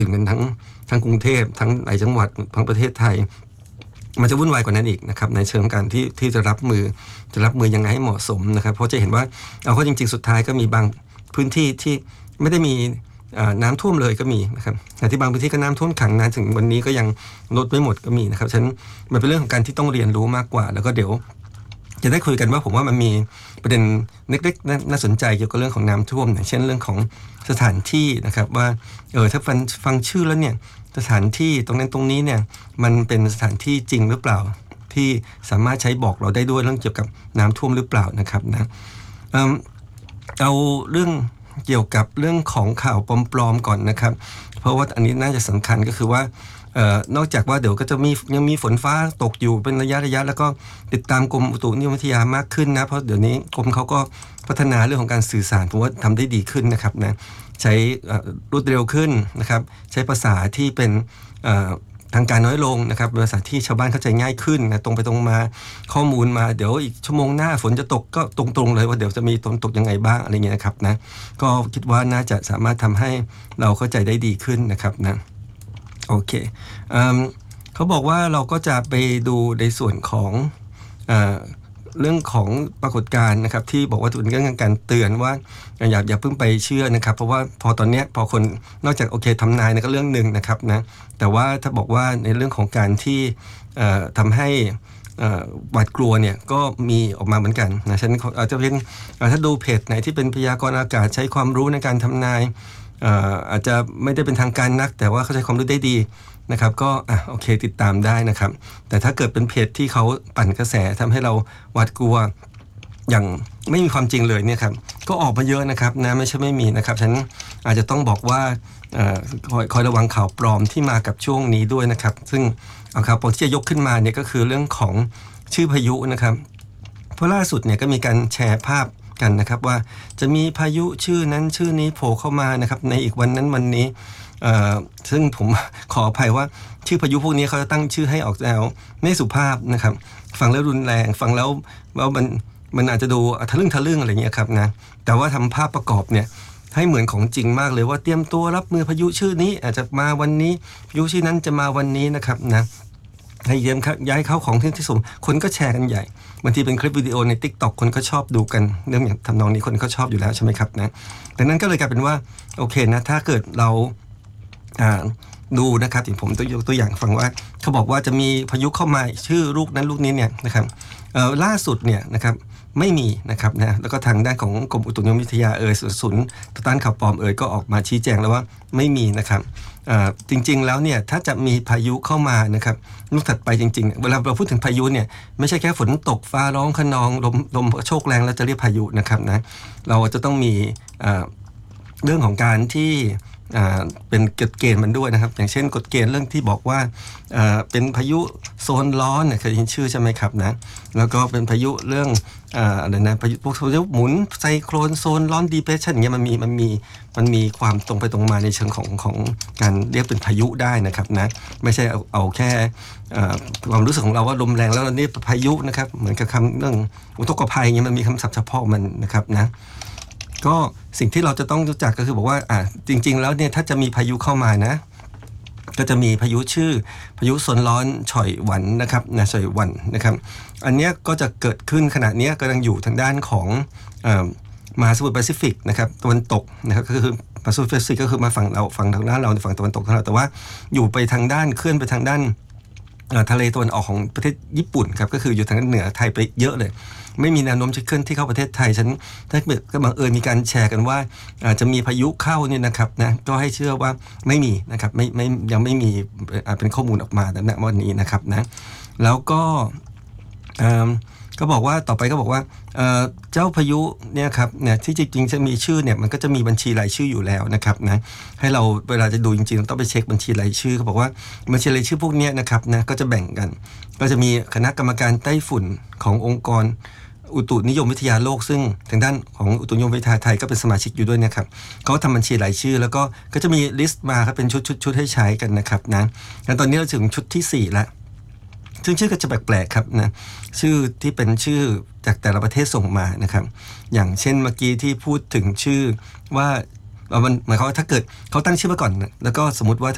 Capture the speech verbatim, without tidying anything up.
ถึงกันทั้งทั้งกรุงเทพทั้งหลายจังหวัดทั้งประเทศไทยมันจะวุ่นวายกว่านั้นอีกนะครับในเชิงการที่ที่จะรับมือจะรับมือยังไงให้เหมาะสมนะครับเพราะจะเห็นว่าเอาเข้าจริงๆสุดท้ายก็มีบางพื้นที่ที่ไม่ได้มีน้ำท่วมเลยก็มีนะครับแต่ที่บางพื้นที่ก็น้ำท่วมขังนานถึงวันนี้ก็ยังลดไม่หมดก็มีนะครับฉะนั้นมันเป็นเรื่องของการที่ต้องเรียนรู้มากกว่าแล้วก็เดี๋ยวจะได้คุยกันว่าผมว่ามันมีประเด็นเล็กๆน่าสนใจเกี่ยวกับเรื่องของน้ำท่วมอย่างเช่นเรื่องของสถานที่นะครับว่าเออถ้าฟังฟังชื่อแล้วเนี่ยสถานที่ตรงนั้นตรงนี้เนี่ยมันเป็นสถานที่จริงหรือเปล่าที่สามารถใช้บอกเราได้ด้วยเรื่องเกี่ยวกับน้ำท่วมหรือเปล่านะครับนะ เอ่อเอาเรื่องเกี่ยวกับเรื่องของข่าวปลอมๆก่อนนะครับเพราะว่าอันนี้น่าจะสำคัญก็คือว่าเอ่อนอกจากว่าเดี๋ยวก็จะมียังมีฝนฟ้าตกอยู่เป็นระยะระยะแล้วก็ติดตามกรมอุตุนิยมวิทยามากขึ้นนะเพราะเดี๋ยวนี้กรมเขาก็พัฒนาเรื่องของการสื่อสารผมว่าทำได้ดีขึ้นนะครับนะใช้รวดเร็วขึ้นนะครับใช้ภาษาที่เป็นทางการน้อยลงนะครับภาษาที่ชาวบ้านเข้าใจง่ายขึ้นนะตรงไปตรงมาข้อมูลมาเดี๋ยวอีกชั่วโมงหน้าฝนจะตกก็ตรงๆเลยว่าเดี๋ยวจะมีฝนตกยังไงบ้างอะไรเงี้ยนะครับนะก็คิดว่าน่าจะสามารถทำให้เราเข้าใจได้ดีขึ้นนะครับนะโอเคเอ่อเขาบอกว่าเราก็จะไปดูในส่วนของเอ่อเรื่องของปรากฏการณ์นะครับที่บอกว่าเป็นเรื่องการเตือนว่าอย่าอย่าเพิ่งไปเชื่อนะครับเพราะว่าพอตอนนี้พอคนนอกจากโอเคทำนายนะก็เรื่องนึงนะครับนะแต่ว่าถ้าบอกว่าในเรื่องของการที่ทำให้หวาดกลัวเนี่ยก็มีออกมาเหมือนกันนะฉันอาจจะเป็นถ้าดูเพจไหนที่เป็นพยากรณ์อากาศใช้ความรู้ในการทำนายอาจจะไม่ได้เป็นทางการนักแต่ว่าเขาใช้ความรู้ได้ดีนะครับก็อ่ะโอเคติดตามได้นะครับแต่ถ้าเกิดเป็นเพจที่เขาปั่นกระแสทำให้เราหวาดกลัวอย่างไม่มีความจริงเลยเนี่ยครับก็ออกมาเยอะนะครับนะไม่ใช่ไม่มีนะครับฉันอาจจะต้องบอกว่าคอยคอยระวังข่าวปลอมที่มากับช่วงนี้ด้วยนะครับซึ่งเอาข่าวปลอมที่จะยกขึ้นมาเนี่ยก็คือเรื่องของชื่อพายุนะครับเพราะล่าสุดเนี่ยก็มีการแชร์ภาพกันนะครับว่าจะมีพายุชื่อนั้นชื่อนี้โผล่เข้ามานะครับในอีกวันนั้นวันนี้ซึ่งผมขออภัยว่าชื่อพายุพวกนี้เขาจะตั้งชื่อให้ออกแนวไม่สุภาพนะครับฟังแล้วรุนแรงฟังแล้วว่ามันมันอาจจะดูทะลึ่งทะลึ่งอะไรเงี้ยครับนะแต่ว่าทำภาพประกอบเนี่ยให้เหมือนของจริงมากเลยว่าเตรียมตัวรับมือพายุชื่อนี้อาจจะมาวันนี้พายุชื่อนั้นจะมาวันนี้นะครับนะให้เยี่ยมย้ายเข้าของที่ที่สูงคนก็แชร์กันใหญ่บางทีเป็นคลิปวิดีโอใน TikTok คนก็ชอบดูกันเรื่องอย่างทำนองนี้คนก็ชอบอยู่แล้วใช่ไหมครับนะดังนั้นก็เลยกลายเป็นว่าโอเคนะถ้าเกิดเราดูนะครับที่ผมตัวยกตัวอย่างฟังว่าเขาบอกว่าจะมีพายุเข้ามาชื่อลูกนั้นลูกนี้เนี่ยนะครับล่าสุดเนี่ยนะครับไม่มีนะครับนะแล้วก็ทางด้านของกรมอุตุนิยมวิทยาเอ่ยศูนย์ต่อต้านข่าวปลอมเอ่ยก็ออกมาชี้แจงแล้วว่าไม่มีนะครับจริงๆแล้วเนี่ยถ้าจะมีพายุเข้ามานะครับลูกถัดไปจริงๆเวลาเราพูดถึงพายุเนี่ยไม่ใช่แค่ฝนตกฟ้าร้องคะนองลมลมโชกแรงแล้วจะเรียกพายุนะครับนะเราจะต้องมีเรื่องของการที่เป็นกฎเกณฑ์มันด้วยนะครับอย่างเช่นกฎเกณฑ์เรื่องที่บอกว่าเป็นพายุโซนร้อนเนี่ยเคยยินชื่อใช่ไหมครับนะแล้วก็เป็นพายุเรื่องอะไรนะพายุพวกพายุหมุนไซโครนโซนร้อนดีเพรสชันอย่างเงี้ยมันมีมันมีมันมีความตรงไปตรงมาในเชิงของของการเรียกเป็นพายุได้นะครับนะไม่ใช่เอาเอาแค่ความรู้สึกของเราว่าลมแรงแล้วนี่พายุนะครับเหมือนกับคำเรื่องอุทกภัยอย่างเงี้ยมันมีคำศัพท์เฉพาะมันนะครับนะก็สิ่งที่เราจะต้องรู้จักก็คือบอกว่าอ่าจริงๆแล้วเนี่ยถ้าจะมีพายุเข้ามานะก็จะมีพายุชื่อพายุโซนร้อนฉ่อยหวันนะครับนะฉ่อยหวันนะครับอันนี้ก็จะเกิดขึ้นขณะนี้กำลังอยู่ทางด้านของมหาสมุทรแปซิฟิกนะครับตะวันตกนะครับก็คือมหาสมุทรแปซิฟิกก็คือมาฝั่งเราฝั่งทางด้านเราฝั่งตะวันตกของเราแต่ว่าอยู่ไปทางด้านเคลื่อนไปทางด้านทะเลตะวันออกของประเทศญี่ปุ่นครับก็คืออยู่ทางเหนือไทยไปเยอะเลยไม่มีแนวโน้มจะเคลื่อนที่เข้าประเทศไทยฉันถ้าเกิดก็บังเอิญมีการแชร์กันว่าอาจจะมีพายุเข้าเนี่ยนะครับนะก็ให้เชื่อว่าไม่มีนะครับไม่ไม่ยังไม่มีเป็นข้อมูลออกมาณวันนี้นะครับนะแล้วก็ก็บอกว่าต่อไปก็บอกว่าเจ้าพายุเนี่ยครับเนี่ยที่จริงๆจะมีชื่อเนี่ยมันก็จะมีบัญชีรายชื่ออยู่แล้วนะครับนะให้เราเวลาจะดูจริงๆเราต้องไปเช็คบัญชีรายชื่อเขาบอกว่าบัญชีรายชื่อพวกนี้นะครับนะก็จะแบ่งกันก็จะมีคณะกรรมการไต้ฝุ่นขององค์กรอุตุนิยมวิทยาโลกซึ่งทางด้านของอุตุนิยมวิทยาไทยก็เป็นสมาชิกอยู่ด้วยนะครับเขาทำบัญชีรายชื่อแล้วก็ก็จะมีลิสต์มาครับเป็นชุดๆๆให้ใช้กันนะครับนะแล้วตอนนี้เราถึงชุดที่สี่แล้วซึ่งชื่อก็จะแปลกๆครับนะชื่อที่เป็นชื่อจากแต่ละประเทศส่งมานะครับอย่างเช่นเมื่อกี้ที่พูดถึงชื่อว่ามันหมายความว่าถ้าเกิดเขาตั้งชื่อมาก่อนแล้วก็สมมติว่า